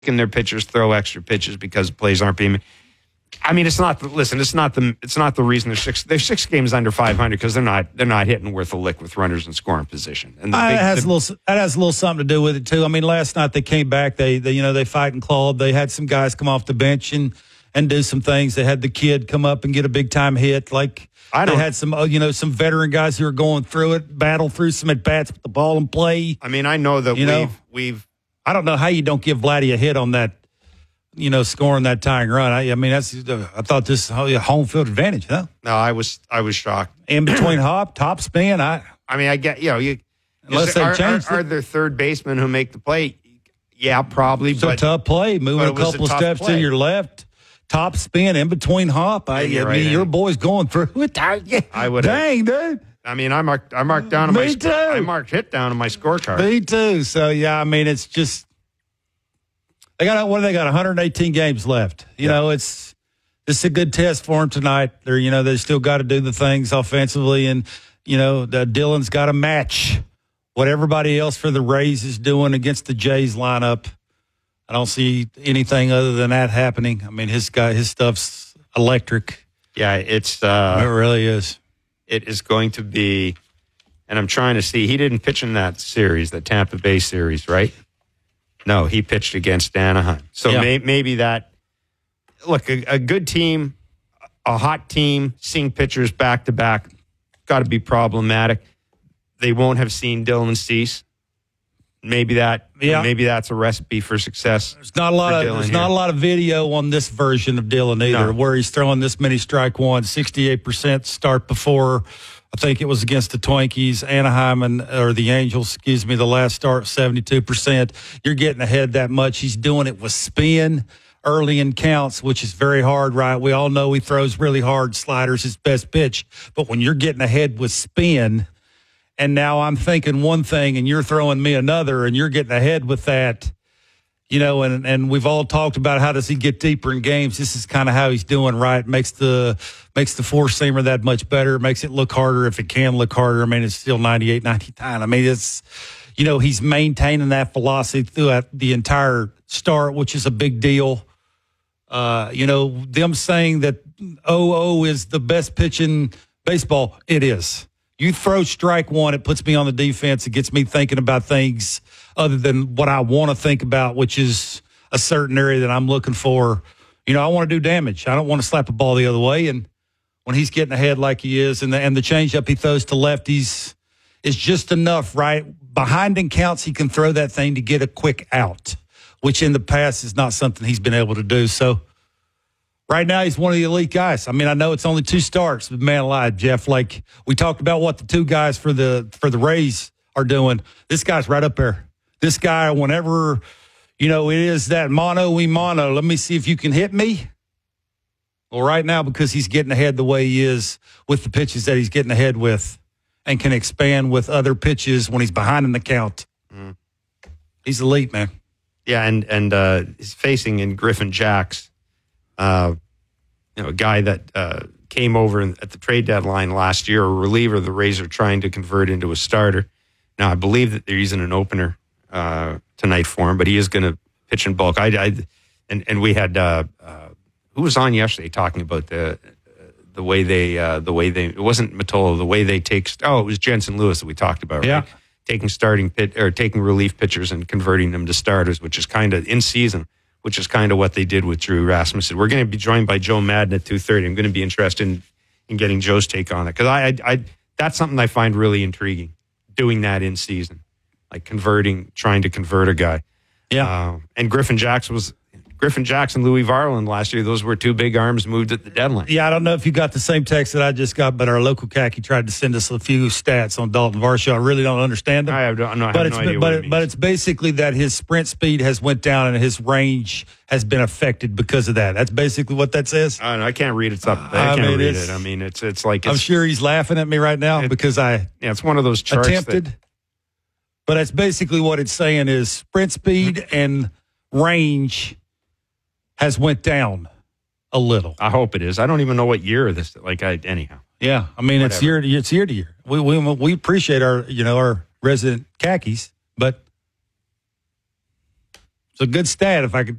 their pitchers throw extra pitches because plays aren't being. I mean, it's not the reason they're 6 games under 500 because they're not hitting worth a lick with runners in scoring position. And that has a little something to do with it too. I mean, last night they came back. They fight and clawed. They had some guys come off the bench and do some things. They had the kid come up and get a big time hit. They had some some veteran guys who are going through it, battle through some at bats with the ball in play. I mean, I know that we've. I don't know how you don't give Vladdy a hit on that. Scoring that tying run. I thought this home field advantage, huh? No, I was shocked. In between top spin. I get unless they change. Are there third basemen who make the play? Yeah, probably. It's a tough play. Moving a couple of steps to your left, top spin in between hop. Your boy's going through it. I would. Dang, dude. I mean, I marked down on my. Too. I marked hit down on my scorecard. Me too. So yeah, I mean, it's just. They got 118 games left. It's a good test for them tonight. They still got to do the things offensively, and Dylan's got to match what everybody else for the Rays is doing against the Jays lineup. I don't see anything other than that happening. I mean, his stuff's electric. Yeah, it really is. It is going to be, and I'm trying to see. He didn't pitch in that series, that Tampa Bay series, right? No, he pitched against Anaheim. So maybe that. Look, a good team, a hot team, seeing pitchers back to back, got to be problematic. They won't have seen Dylan Cease. Maybe that's a recipe for success. There's not a lot of video on this version of Dylan either, where he's throwing this many strike ones, 68% start before. I think it was against the Twinkies, Anaheim, or the Angels, the last start, 72%. You're getting ahead that much. He's doing it with spin early in counts, which is very hard, right? We all know he throws really hard sliders, his best pitch. But when you're getting ahead with spin, and now I'm thinking one thing and you're throwing me another, and you're getting ahead with that, and we've all talked about how does he get deeper in games. This is kind of how he's doing, right? Makes the four-seamer that much better. Makes it look harder if it can look harder. I mean, it's still 98, 99. I mean, it's, he's maintaining that velocity throughout the entire start, which is a big deal. Them saying that 0-0 is the best pitch in baseball, it is. You throw strike one, it puts me on the defense. It gets me thinking about things other than what I want to think about, which is a certain area that I'm looking for. I want to do damage. I don't want to slap a ball the other way. And when he's getting ahead like he is, and the changeup he throws to lefties is just enough, right? Behind in counts, he can throw that thing to get a quick out, which in the past is not something he's been able to do. So right now, he's one of the elite guys. I mean, I know it's only 2 starts, but man alive, Jeff, like we talked about what the 2 guys for the Rays are doing. This guy's right up there. This guy, whenever, it is that mono y mono, let me see if you can hit me. Well, right now, because he's getting ahead the way he is with the pitches that he's getting ahead with and can expand with other pitches when he's behind in the count. Mm. He's elite, man. Yeah, and he's facing in Griffin Jacks. A guy that came over at the trade deadline last year, a reliever the Rays are trying to convert into a starter. Now, I believe that they're using an opener tonight for him, but he is going to pitch in bulk. And we had who was on yesterday talking about the way they it wasn't Matola, the way they take. Oh, it was Jensen Lewis that we talked about. Yeah, right? Taking relief pitchers and converting them to starters, which is kind of in season. Which is kind of what they did with Drew Rasmussen. We're going to be joined by Joe Madden at 2:30. I'm going to be interested in getting Joe's take on it because I that's something I find really intriguing. Doing that in season, like trying to convert a guy. Yeah. And Griffin Jackson and Louis Varland last year. Those were 2 big arms moved at the deadline. Yeah, I don't know if you got the same text that I just got, but our local khaki tried to send us a few stats on Dalton Varsho. I really don't understand them. I have no idea what it means. But it's basically that his sprint speed has went down and his range has been affected because of that. That's basically what that says. I can't read it. I can't read it. I mean, it's like I'm sure he's laughing at me right now because it's one of those charts attempted. But that's basically what it's saying is sprint speed and range has went down a little. I hope it is. I don't even know what year this. Anyhow. Yeah, I mean whatever. It's year to year. We appreciate our resident khakis, but It's a good stat if I could